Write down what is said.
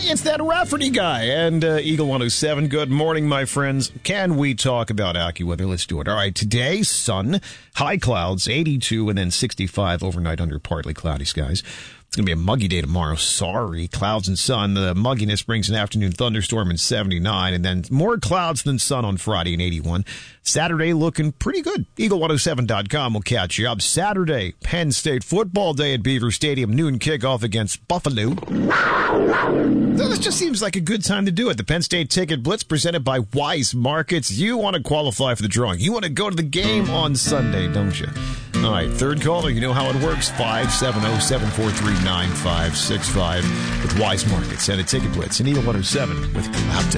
It's that Rafferty guy and Eagle 107. Good morning, my friends. Can we talk about AccuWeather? Let's do it. All right, today, sun, high clouds, 82, and then 65 overnight under partly cloudy skies. It's going to be a muggy day tomorrow. Sorry. Clouds and sun. The mugginess brings an afternoon thunderstorm in 79, and then more clouds than sun on Friday in 81. Saturday looking pretty good. Eagle107.com will catch you up. Saturday, Penn State football day at Beaver Stadium. Noon kickoff against Buffalo. This just seems like a good time to do it. The Penn State Ticket Blitz presented by Wise Markets. You want to qualify for the drawing. You want to go to the game on Sunday, don't you? All right, third caller, you know how it works. 570-743-9565 with Wise Markets and a Ticket Blitz. And Eagle 107 with Cloud